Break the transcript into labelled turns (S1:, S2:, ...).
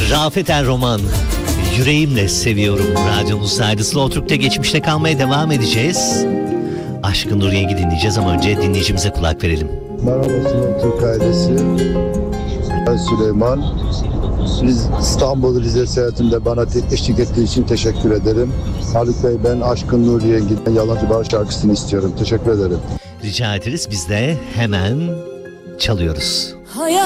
S1: Rafet Er Roman, yüreğimle seviyorum. Radyomuzdaydı. Slow Türk'te geçmişte kalmaya devam edeceğiz. Aşkın Nur Yengi dinleyeceğiz ama önce dinleyicimize kulak verelim.
S2: Merhaba Slow Türk ailesi. Ben Süleyman. İstanbul Rize seyahatimde bana eşlik ettiği için teşekkür ederim. Haluk Bey, ben Aşkın Nur Yengi'den Yalancı Bahar şarkısını istiyorum. Teşekkür ederim.
S1: Rica ederiz. Biz de hemen çalıyoruz.
S3: Hayat